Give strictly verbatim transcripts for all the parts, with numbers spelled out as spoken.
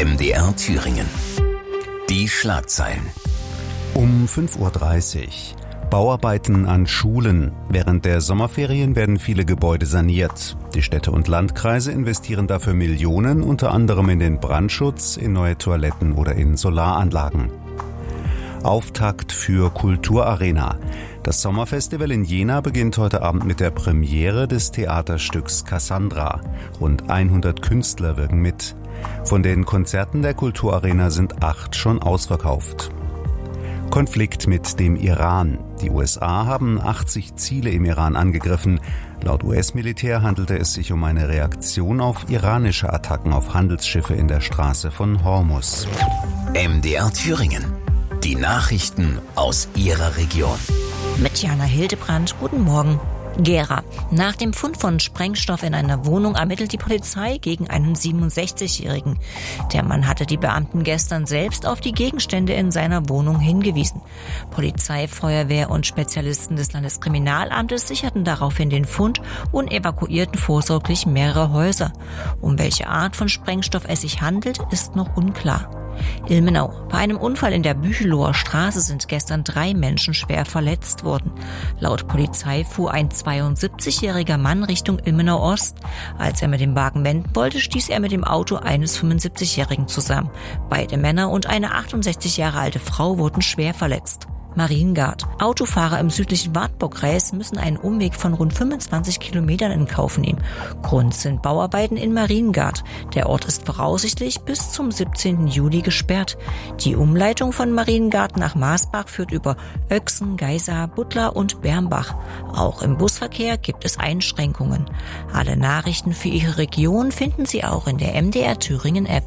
M D R Thüringen. Die Schlagzeilen. Um fünf Uhr dreißig. Bauarbeiten an Schulen. Während der Sommerferien werden viele Gebäude saniert. Die Städte und Landkreise investieren dafür Millionen, unter anderem in den Brandschutz, in neue Toiletten oder in Solaranlagen. Auftakt für Kulturarena. Das Sommerfestival in Jena beginnt heute Abend mit der Premiere des Theaterstücks Cassandra. Rund hundert Künstler wirken mit. Von den Konzerten der Kulturarena sind acht schon ausverkauft. Konflikt mit dem Iran. Die U S A haben achtzig Ziele im Iran angegriffen. Laut U S-Militär handelte es sich um eine Reaktion auf iranische Attacken auf Handelsschiffe in der Straße von Hormuz. M D R Thüringen. Die Nachrichten aus Ihrer Region. Mit Jana Hildebrand, guten Morgen. Gera. Nach dem Fund von Sprengstoff in einer Wohnung ermittelt die Polizei gegen einen siebenundsechzigjährigen. Der Mann hatte die Beamten gestern selbst auf die Gegenstände in seiner Wohnung hingewiesen. Polizei, Feuerwehr und Spezialisten des Landeskriminalamtes sicherten daraufhin den Fund und evakuierten vorsorglich mehrere Häuser. Um welche Art von Sprengstoff es sich handelt, ist noch unklar. Ilmenau. Bei einem Unfall in der Bücheloher Straße sind gestern drei Menschen schwer verletzt worden. Laut Polizei fuhr ein zweiundsiebzigjähriger Mann Richtung Ilmenau Ost. Als er mit dem Wagen wenden wollte, stieß er mit dem Auto eines fünfundsiebzigjährigen zusammen. Beide Männer und eine achtundsechzig Jahre alte Frau wurden schwer verletzt. Mariengard. Autofahrer im südlichen Wartburgkreis müssen einen Umweg von rund fünfundzwanzig Kilometern in Kauf nehmen. Grund sind Bauarbeiten in Mariengard. Der Ort ist voraussichtlich bis zum siebzehnten Juli gesperrt. Die Umleitung von Mariengard nach Maasbach führt über Öchsen, Geisa, Buttlar und Bermbach. Auch im Busverkehr gibt es Einschränkungen. Alle Nachrichten für Ihre Region finden Sie auch in der M D R Thüringen App.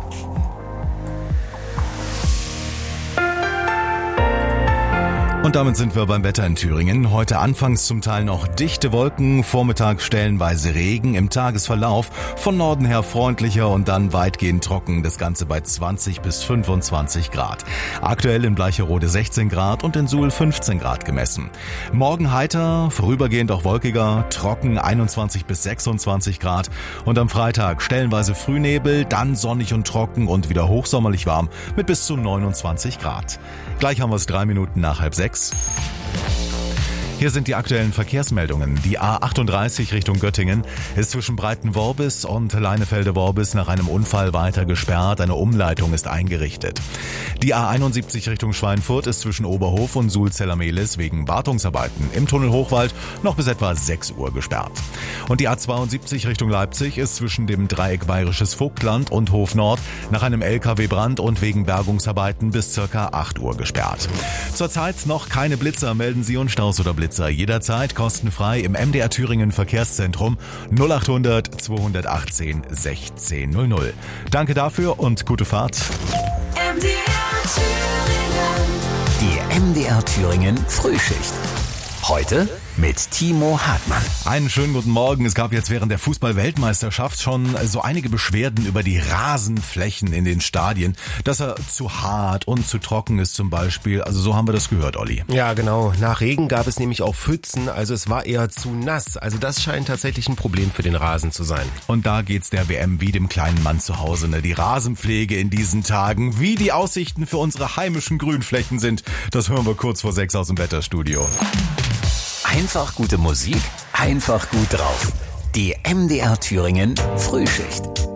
Und damit sind wir beim Wetter in Thüringen. Heute anfangs zum Teil noch dichte Wolken, vormittags stellenweise Regen, im Tagesverlauf von Norden her freundlicher und dann weitgehend trocken, das Ganze bei zwanzig bis fünfundzwanzig Grad. Aktuell in Bleicherode sechzehn Grad und in Suhl fünfzehn Grad gemessen. Morgen heiter, vorübergehend auch wolkiger, trocken einundzwanzig bis sechsundzwanzig Grad und am Freitag stellenweise Frühnebel, dann sonnig und trocken und wieder hochsommerlich warm mit bis zu neunundzwanzig Grad. Gleich haben wir es drei Minuten nach halb sechs. Hier sind die aktuellen Verkehrsmeldungen. Die A achtunddreißig Richtung Göttingen ist zwischen Breitenworbis und Leinefelde-Worbis nach einem Unfall weiter gesperrt. Eine Umleitung ist eingerichtet. Die A einundsiebzig Richtung Schweinfurt ist zwischen Oberhof und Suhl-Zellermehlis wegen Wartungsarbeiten im Tunnel Hochwald noch bis etwa sechs Uhr gesperrt. Und die A zweiundsiebzig Richtung Leipzig ist zwischen dem Dreieck Bayerisches Vogtland und Hof Nord nach einem L K W-Brand und wegen Bergungsarbeiten bis circa acht Uhr gesperrt. Zurzeit noch keine Blitzer. Melden Sie uns Staus oder Blitzer jederzeit kostenfrei im M D R Thüringen Verkehrszentrum null achthundert zweihundertachtzehn sechzehn null null. Danke dafür und gute Fahrt. M D R Thüringen. Die M D R Thüringen Frühschicht. Heute mit Timo Hartmann. Einen schönen guten Morgen. Es gab jetzt während der Fußball-Weltmeisterschaft schon so einige Beschwerden über die Rasenflächen in den Stadien, dass er zu hart und zu trocken ist zum Beispiel. Also so haben wir das gehört, Olli. Ja, genau. Nach Regen gab es nämlich auch Pfützen, also es war eher zu nass. Also das scheint tatsächlich ein Problem für den Rasen zu sein. Und da geht's der W M wie dem kleinen Mann zu Hause, ne? Die Rasenpflege in diesen Tagen, wie die Aussichten für unsere heimischen Grünflächen sind, das hören wir kurz vor sechs aus dem Wetterstudio. Einfach gute Musik, einfach gut drauf. Die M D R Thüringen Frühschicht.